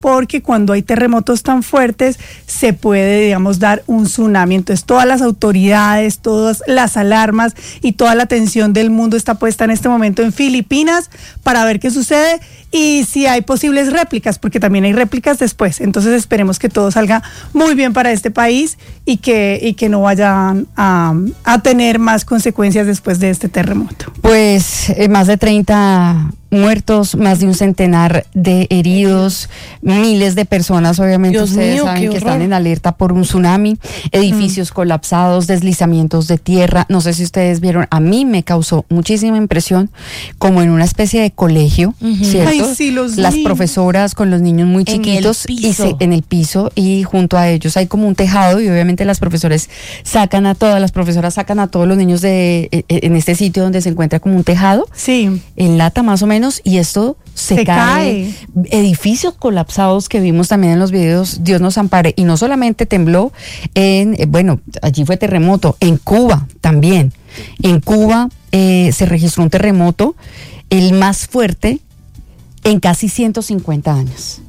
porque cuando hay terremotos tan fuertes se puede, digamos, dar un tsunami. Entonces todas las autoridades, todas las alarmas y toda la atención del mundo está puesta en este momento en Filipinas para ver qué sucede y si hay posibles réplicas, porque también hay réplicas después. Entonces esperemos que todo salga muy bien para este país y que no vayan a tener más consecuencias después de este terremoto. Pues más de 30 muertos, más de un centenar de heridos, miles de personas, obviamente. Dios ustedes mío, saben que están en alerta por un tsunami, edificios colapsados, deslizamientos de tierra. No sé si ustedes vieron, a mí me causó muchísima impresión, como en una especie de colegio, ¿cierto? Ay, sí, las profesoras con los niños muy chiquitos en el piso y junto a ellos hay como un tejado y obviamente las profesoras sacan a todos los niños en este sitio donde se encuentra como un tejado, sí, en lata más o menos, y esto se cae. Edificios colapsados que vimos también en los videos, Dios nos ampare. Y no solamente tembló allí fue terremoto, en Cuba también. En Cuba se registró un terremoto, el más fuerte en casi 150 años.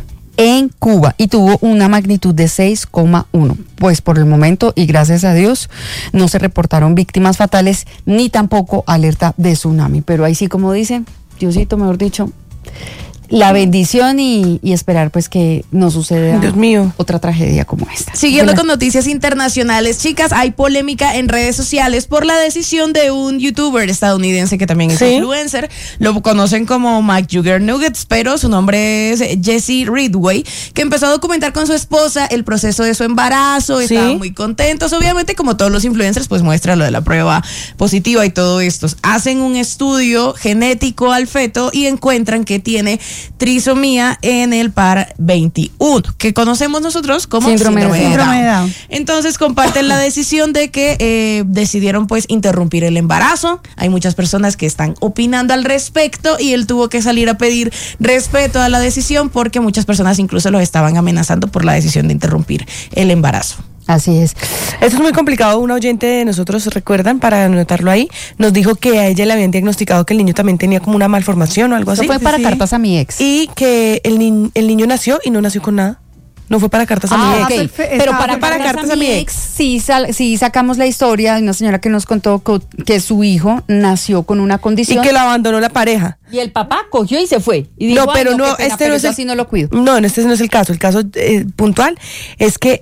En Cuba, y tuvo una magnitud de 6,1. Pues por el momento, y gracias a Dios, no se reportaron víctimas fatales, ni tampoco alerta de tsunami. Pero ahí sí, como dicen, Diosito, mejor dicho, la bendición y esperar pues que no suceda, Dios mío, otra tragedia como esta. Siguiendo con noticias internacionales, chicas, hay polémica en redes sociales por la decisión de un youtuber estadounidense que también es influencer. Lo conocen como McJuggernuggets, pero su nombre es Jesse Ridgway, que empezó a documentar con su esposa el proceso de su embarazo. Estaban muy contentos. Obviamente, como todos los influencers, pues muestra lo de la prueba positiva y todo esto. Hacen un estudio genético al feto y encuentran que tiene trisomía en el par 21, que conocemos nosotros como síndrome de Down. Entonces comparten la decisión de que decidieron pues interrumpir el embarazo. Hay muchas personas que están opinando al respecto y él tuvo que salir a pedir respeto a la decisión porque muchas personas incluso lo estaban amenazando por la decisión de interrumpir el embarazo. Así es. Esto es muy complicado. Un oyente de nosotros, ¿recuerdan? Para anotarlo ahí, nos dijo que a ella le habían diagnosticado que el niño también tenía como una malformación o algo así. Eso fue para cartas a mi ex. Y que el niño nació y no nació con nada. No fue para cartas a mi ex. Pero para cartas a mi ex sí sacamos la historia de una señora que nos contó que su hijo nació con una condición. Y que lo abandonó la pareja. Y el papá cogió y se fue. Y dijo, así no lo cuido. No, este no es el caso. El caso puntual es que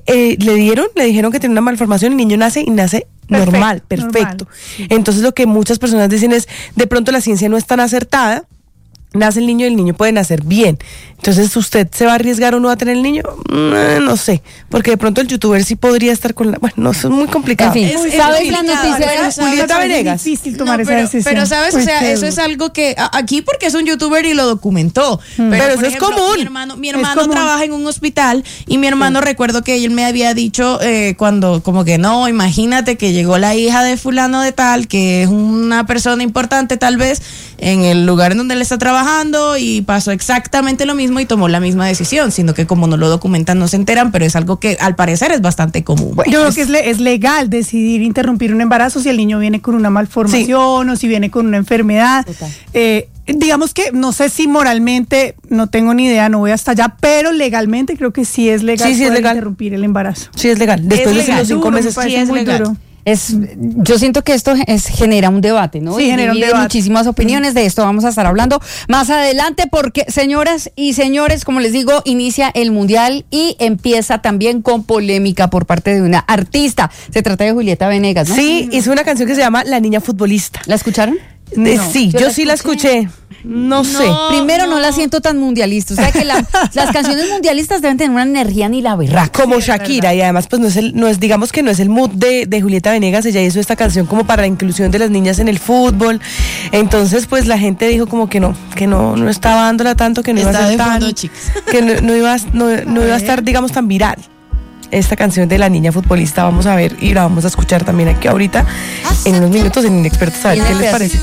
le dijeron que tiene una malformación, el niño nace normal, perfecto. Entonces lo que muchas personas dicen es, de pronto la ciencia no es tan acertada. Nace el niño y el niño puede nacer bien. Entonces, ¿usted se va a arriesgar o no a tener el niño? No sé, porque de pronto el youtuber sí podría estar con la... Bueno, no, eso es muy complicado. En fin, ¿sabes la noticia de Julieta Venegas? Es difícil tomar esa decisión. Pero ¿sabes? Pues eso es algo que... Aquí porque es un youtuber y lo documentó. Pero eso es común. Mi hermano trabaja en un hospital y mi hermano recuerdo que él me había dicho cuando como que no, imagínate que llegó la hija de fulano de tal, que es una persona importante tal vez, en el lugar en donde él está trabajando y pasó exactamente lo mismo y tomó la misma decisión, sino que como no lo documentan no se enteran, pero es algo que al parecer es bastante común. Yo creo que es legal decidir interrumpir un embarazo si el niño viene con una malformación o si viene con una enfermedad. Digamos que no sé si moralmente, no tengo ni idea, no voy hasta allá, pero legalmente creo que sí es legal, es legal interrumpir el embarazo. Sí es legal. Después de los 5 meses sí es legal. Duro. Yo siento que esto genera un debate, ¿no? Sí, genera un debate. Muchísimas opiniones. De esto vamos a estar hablando más adelante porque, señoras y señores, como les digo, inicia el Mundial y empieza también con polémica por parte de una artista. Se trata de Julieta Venegas, ¿no? Sí, hizo una canción que se llama La Niña Futbolista. ¿La escucharon? Sí, yo sí la escuché. No sé. Primero, no la siento tan mundialista. O sea que las canciones mundialistas deben tener una energía ni la berraca. Como Shakira, y además, pues digamos que no es el mood de Julieta Venegas. Ella hizo esta canción como para la inclusión de las niñas en el fútbol. Entonces, pues la gente dijo como que no estaba dándola tanto, que no iba a ser tan, que no iba a estar, digamos, tan viral. Esta canción de La Niña Futbolista, vamos a ver y la vamos a escuchar también aquí ahorita en unos minutos en Inexpertos, a ver qué les parece.